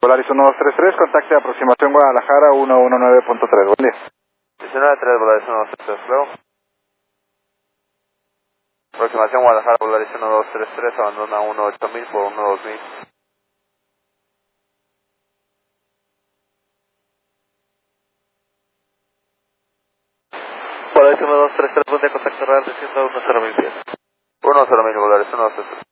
Polaris 1233, contacte aproximación Guadalajara 119.3. Buen día. 19-3, Polaris 1233, luego. Aproximación Guadalajara, Polaris 1233, abandona 18000 por 12000. Polaris 1233, buen día, contacto real, desciendo a 10.000 pies. 10000, Polaris 1233.